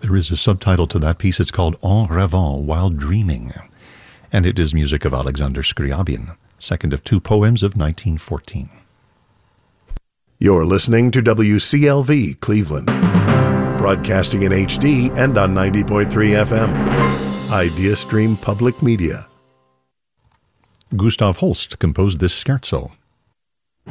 There is a subtitle to that piece. It's called En Rêvant, While Dreaming, and it is music of Alexander Scriabin, second of two poems of 1914. You're listening to WCLV Cleveland, broadcasting in HD and on 90.3 FM. Idea Stream Public Media. Gustav Holst composed this scherzo.